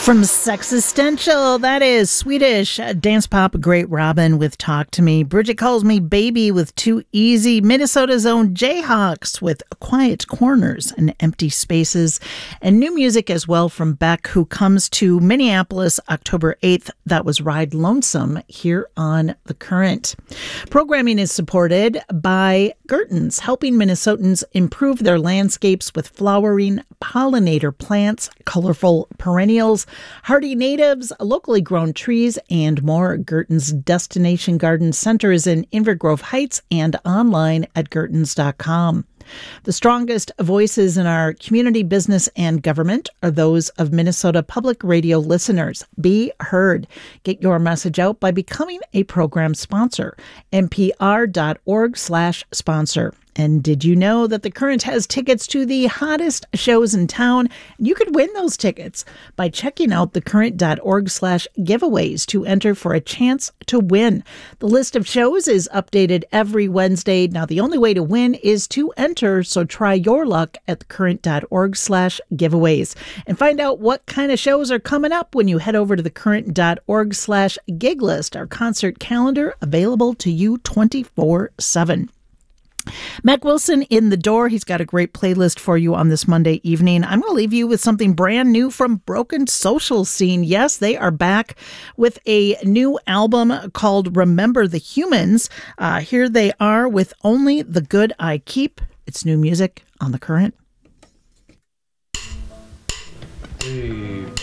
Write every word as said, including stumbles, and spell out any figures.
From Sexistential, that is Swedish dance pop great Robin with Talk to Me. Bridget Calls Me Baby with Too Easy. Minnesota's own Jayhawks with Quiet Corners and Empty Spaces. And new music as well from Beck, who comes to Minneapolis October eighth. That was Ride Lonesome here on The Current. Programming is supported by Gertens, helping Minnesotans improve their landscapes with flowering pollinator plants, colorful perennials, hardy natives, locally grown trees, and more. Gertens Destination Garden Center is in Inver Grove Heights and online at gertens dot com. The strongest voices in our community, business, and government are those of Minnesota Public Radio listeners. Be heard. Get your message out by becoming a program sponsor. N P R dot org slash sponsor. And did you know that The Current has tickets to the hottest shows in town? You could win those tickets by checking out thecurrent dot org slash giveaways to enter for a chance to win. The list of shows is updated every Wednesday. Now, the only way to win is to enter, so try your luck at thecurrent dot org slash giveaways. And find out what kind of shows are coming up when you head over to thecurrent dot org slash gig list, our concert calendar available to you twenty-four seven. Mac Wilson in the door. He's got a great playlist for you on this Monday evening. I'm going to leave you with something brand new from Broken Social Scene. Yes, they are back with a new album called Remember the Humans. Uh, here they are with Only the Good I Keep. It's new music on The Current. Hey.